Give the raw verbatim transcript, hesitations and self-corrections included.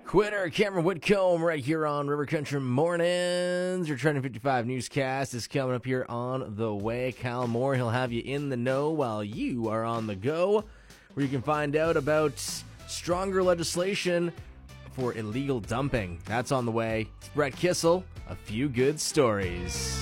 Quitter, Cameron Whitcomb, right here on River Country Mornings. Your Trending fifty-five newscast is coming up here on the way. Kyle Moore, he'll have you in the know while you are on the go, where you can find out about stronger legislation for illegal dumping. That's on the way. It's Brett Kissel, a few good stories.